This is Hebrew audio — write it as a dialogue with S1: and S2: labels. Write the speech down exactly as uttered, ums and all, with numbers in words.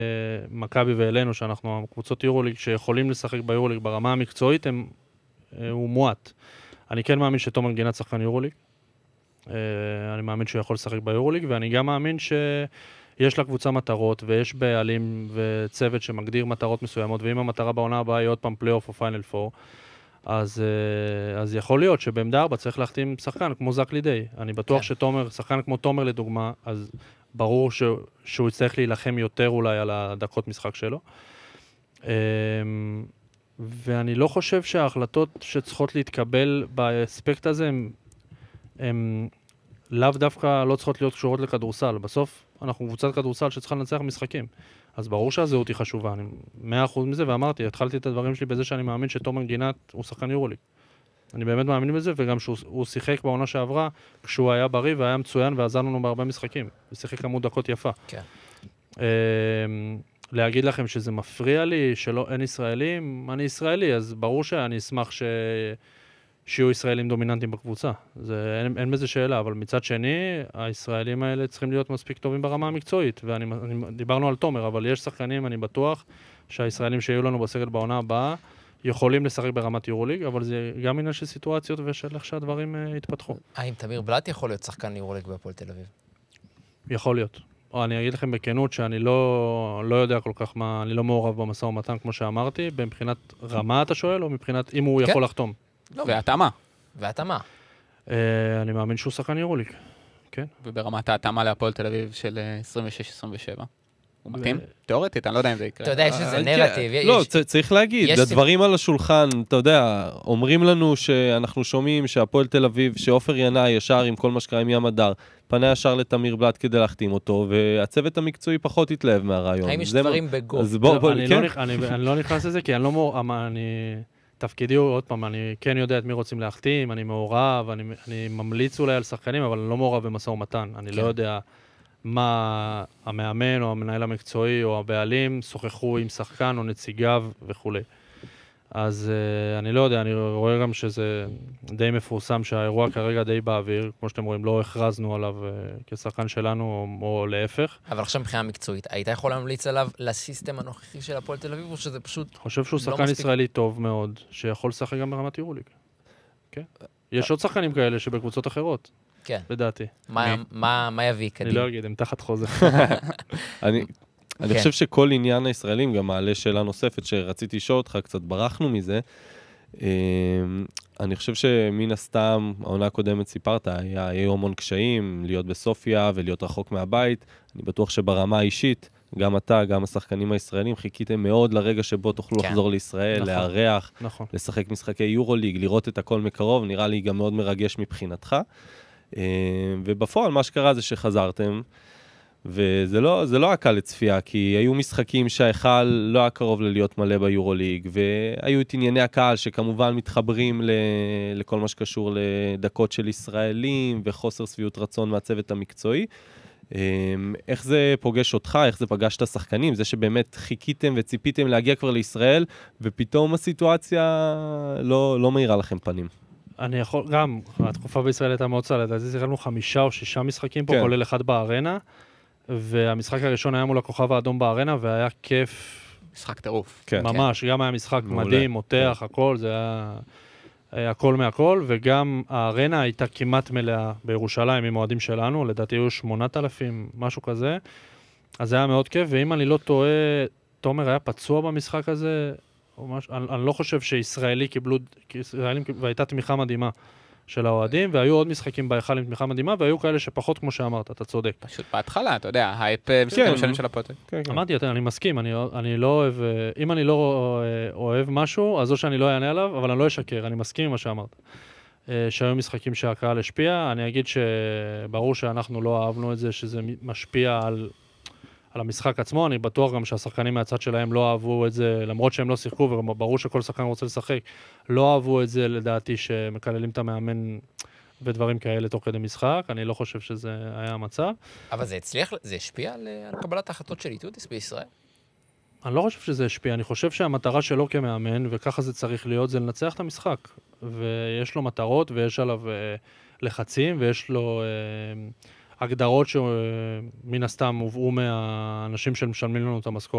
S1: מכבי ואלינו, שאנחנו קבוצות יורוליג שיכולים לשחק ביורוליג ברמה המקצועית, הם, הוא מועט. אני כן מאמין שתומר גינת שחקן יורוליג. אני מאמין שהוא יכול לשחק ביורוליג, ואני גם מאמין שיש לקבוצה מטרות, ויש בעלים וצוות שמגדיר מטרות מסוימות, ואם המטרה בעונה הבאה היא עוד פעם פלייאוף או פיינל פור, אז, אז יכול להיות שבעמדה ארבע צריך להחתים שחקן כמו זק לידי. אני בטוח כן. שתומר, שחקן כמו תומר לדוגמה, אז ברור ש, שהוא יצטרך להילחם יותר אולי על הדקות משחק שלו. ואני לא חושב שההחלטות שצריכות להתקבל באספקט הזה, הם, הם לאו דווקא לא צריכות להיות קשורות לכדורסל. בסוף אנחנו קבוצת כדורסל שצריכה לנצח משחקים. אז ברור שהזהות היא חשובה, אני מאה אחוז מזה, ואמרתי, התחלתי את הדברים שלי בזה שאני מאמין שתומר גינת הוא שחקן יורוליג. אני באמת מאמין בזה, וגם שהוא שיחק בעונה שעברה, כשהוא היה בריא והיה מצוין, ועזרנו לנו בהרבה משחקים. הוא שיחק כמות דקות יפה.
S2: כן.
S1: להגיד לכם שזה מפריע לי, שלא אין ישראלים, אני ישראלי, אז ברור שאני אשמח ש... שיהיו ישראלים דומיננטיים בקבוצה. זה, אין, אין בזה שאלה, אבל מצד שני, הישראלים האלה צריכים להיות מספיק טובים ברמה המקצועית, ואני אני, דיברנו על תומר, אבל יש שחקנים, אני בטוח, שהישראלים שיהיו לנו בסגל בעונה הבאה, יכולים לשחק ברמת יורוליג, אבל זה גם עניין של סיטואציות ושל איך שהדברים uh, יתפתחו.
S2: האם תמיר בלט יכול להיות שחקן יורוליג בהפועל תל אביב?
S1: יכול להיות. או אני אגיד לכם בכנות שאני לא, לא יודע כל כך מה, אני לא מעורב במשא ומתן, כמו שאמרתי, מבחינת רמה אתה שואל, או מבחינת אם הוא
S2: כן.
S1: יכול לחתום?
S3: לא, והתאמה.
S2: והתאמה.
S1: Uh, אני מאמין שהוא שחקן יורוליג. כן.
S3: וברמת ההתאמה להפועל תל אביב של עשרים ושש עשרים ושבע. הוא מתאים? תיאורטית, אני לא יודע אם זה יקרה.
S2: אתה יודע, יש איזה נרטיב.
S4: לא, צריך להגיד, הדברים על השולחן, אתה יודע, אומרים לנו שאנחנו שומעים שהפועל תל אביב, שאופר ינאי ישר עם כל מה שקרה עם ים הדר, פנה ישר לתמיר בלט כדי להחתים אותו, והצוות המקצועי פחות התלהב מהרעיון.
S2: האם יש דברים בגו?
S1: אני לא נכנס לזה, כי אני לא מור... תפקידי הוא, עוד פעם, אני כן יודע את מי רוצים להחתים, אני מעורב, אני, אני ממליץ אולי על שחקנים, אבל אני לא מעורב במשא ומתן. אני כן. לא יודע מה המאמן או המנהל המקצועי או הבעלים שוחחו עם שחקן או נציגיו וכו'. אז uh, אני לא יודע, אני רואה גם שזה די מפורסם שהאירוע כרגע די באוויר, כמו שאתם רואים, לא הכרזנו עליו uh, כשחקן שלנו או, או להפך.
S2: אבל עכשיו מבחינה מקצועית, היית יכול להמליץ עליו לסיסטם הנוכחי של הפועל תל אביב, או שזה פשוט
S1: אני חושב שהוא שחקן מספיק... ישראלי טוב מאוד, שיכול לשחק גם ברמת יורוליג. כן? יש עוד שחקנים כאלה שבקבוצות אחרות.
S2: כן.
S1: לדעתי.
S2: מה, מה, מה יביא קדימה?
S1: אני לא אגיד, הם תחת חוזה.
S4: אני... אני חושב שכל עניין הישראלים גם מעלה שאלה נוספת שרציתי לשאול אותך, קצת ברחנו מזה. אני חושב שמן הסתם, העונה הקודמת סיפרת, היו המון קשיים, להיות בסופיה ולהיות רחוק מהבית. אני בטוח שברמה האישית, גם אתה, גם השחקנים הישראלים, חיכיתם מאוד לרגע שבו תוכלו לחזור לישראל, לארח, לשחק משחקי יורוליג, לראות את הכל מקרוב, נראה לי גם מאוד מרגש מבחינתך. ובפועל מה שקרה זה שחזרתם, וזה לא, זה לא היה קל לצפייה, כי היו משחקים שההיכל לא היה קרוב ללהיות מלא ביורוליג, והיו את ענייני הקהל שכמובן מתחברים ל, לכל מה שקשור לדקות של ישראלים, וחוסר שביעות רצון מהצוות המקצועי. איך זה פוגש אותך, איך זה פגש את השחקנים, זה שבאמת חיכיתם וציפיתם להגיע כבר לישראל, ופתאום הסיטואציה לא, לא מהירה לכם פנים.
S1: אני יכול, גם, התקופה בישראל הייתה מאוד צלת, אז זיכרנו חמישה או שישה משחקים פה, כן. כולל אחד בארנה, והמשחק הראשון היה מול הכוכב האדום בארנה, והיה כיף.
S3: משחק טירוף.
S1: כן. ממש, כן. גם היה משחק מעולה. מדהים, מותח, כן. הכל, זה היה, היה הכל מהכל, וגם הארנה הייתה כמעט מלאה בירושלים עם מועדים שלנו, לדעתי היו שמונת אלפים, משהו כזה, אז זה היה מאוד כיף, ואם אני לא טועה, תומר היה פצוע במשחק הזה, אני, אני לא חושב שישראלי קיבלו, ישראלים, והייתה תמיכה מדהימה של האוהדים, והיו עוד משחקים בהיכל עם תמיכה מדהימה, והיו כאלה שפחות כמו שאמרת, אתה צודק.
S3: פשוט בהתחלה, אתה יודע, ההייפ משחקים שנים של הפוטר.
S1: אמרתי, אני מסכים, אני, אני לא אוהב, אם אני לא אוהב משהו, אז או שאני לא אענה עליו, אבל אני לא אשקר, אני מסכים עם מה שאמרת. שהיו משחקים שהקהל השפיע, אני אגיד שברור שאנחנו לא אהבנו את זה, שזה משפיע על... על המשחק עצמו, אני בטוח גם שהשחקנים מהצד שלהם לא אהבו את זה, למרות שהם לא שיחקו, וברור שכל שחקן רוצה לשחק, לא אהבו את זה לדעתי שמקללים את המאמן ודברים כאלה תוך כדי משחק, אני לא חושב שזה היה המצב.
S2: אבל זה הצליח, זה השפיע על, על קבלת ההחלטות של איטודיס בישראל?
S1: אני לא חושב שזה השפיע, אני חושב שהמטרה שלו כמאמן, וככה זה צריך להיות, זה לנצח את המשחק. ויש לו מטרות, ויש עליו לחצים, ויש לו... הגדרות שמן הסתם הובאו מהאנשים שמשלמים לנו את המשכורת.